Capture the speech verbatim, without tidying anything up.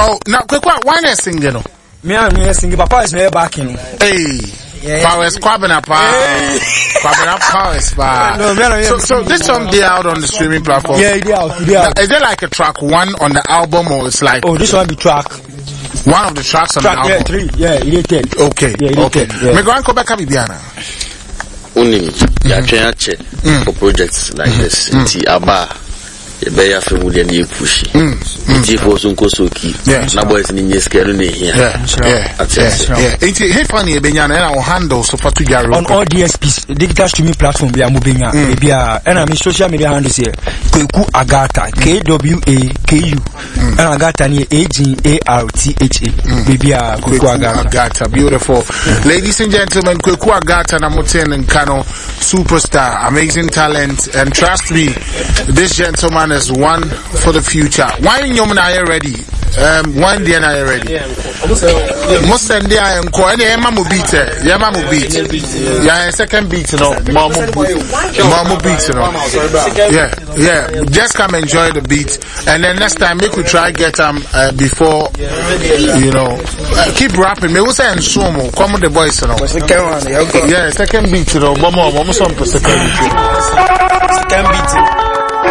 Oh, now, quick, why not sing, you know? Me and sing, Papa is very backing. Hey. Yeah. Powers quabbing up, quabbing up powers, no, so, so this song they out on the streaming platform. Yeah, they out. They out. Now, is there like a track one on the album, or it's like? Oh, this one be track. One of the tracks on track, the album. Yeah, three. Yeah, it is. Okay. Yeah, okay. Yeah. Me go and come back up, Bibiana. Only, yeah, trying to check for projects like this. It's Abba. The Bayer family and you push. It's for some Kosoki. Yeah, now boys in your scale in here. Yeah, yeah, yeah. It's a funny, Benyana, and our handles for two years on all D S Ps, digital streaming platform. We are moving up. Maybe, and I'm social media handles here. Kweku Agatha, K W A K U, and Agatha near A G A R T H A. Maybe, Kweku Agatha, beautiful. Ladies and gentlemen, Kweku Agatha, Namoten and Kano, superstar, amazing talent, and trust me, this gentleman is one for the future. Why in your man ready? Um, one day I ready. Most of the I am calling Yamamu beat. Yamamu beat. Yeah, second beat, you know. Mamu beat, you know. Yeah, yeah. Just come enjoy the beat, and then next time we could try get them um, uh, before, you know. Uh, keep rapping. Me was saying sumo. Come with the boys, you know. Yeah, second beat, you know. One more, one more song for second beat. Second beat.